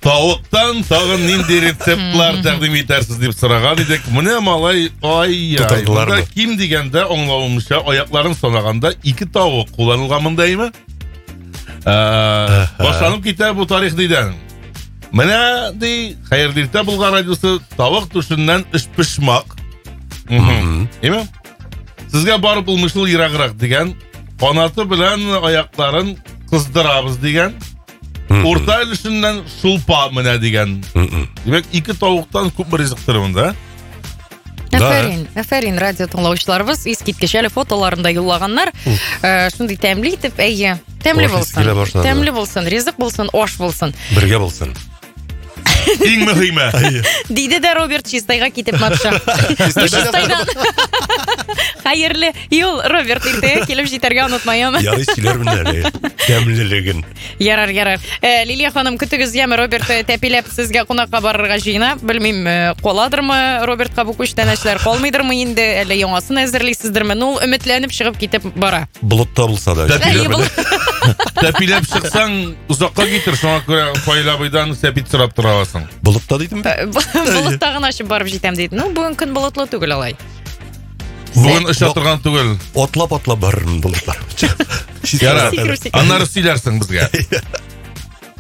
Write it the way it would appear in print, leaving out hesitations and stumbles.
Тауықтан тағын нинди рецептлар тәқдим етәрсіз деп сұраған едік. Міне малай, мұнда ким дегенде оңлауымша аяқларын санағанда 2 тауық қолданылған мындаймы? Башланып китә бу тарих дейден. Менә ди, Хәердиртә Булгар радиосы тавык түшеннән эш пешмак. Эме? Сезгә барып булмышлы ераграк дигән, канаты белән аякларын кыздырабыз дигән. Орта өлешеннән шулпа менә дигән. Димәк, 2 тавыктан күп ризыктыр монда. Афәрин радио тыңлаучыларыбыз искиткеч әле фотоларында юллаганнар. Шундый тәмле итеп, әйе, тәмле булсын, ризык булсын, аш булсын. Бергә булсын. Иң мөһиме. Диде дә Роберт Чистайга китеп матша. Чистайдан. Хәерле юл, Роберт, иртәгә килеп җитәргә онытмаям. Ярый сөйләр менә тәмлелеген. Ярар. Лилия ханым, көтегез яме, Роберт тәпиләп сезгә кунакка барырга җыена. Белмим, каладырмы Робертка бу күчтән эшләр калмыйдырмы инде, әллә яңасын әзерлисездерме? Ну, өметләнеп чыгып китеп бара. Болытта булса да. Тәпиләп чыксаң, узакка китер, шуңа күрә Файлабыйдан сәпит сорап торасың. Болытта дидем. Болытта гына чыгып барып җитәм диде. Ну, бүген көн болытлы түгел алай. Бүген эш атырган түгел. Атлап барырмын болытлар. Аннары сөйләрсең безгә.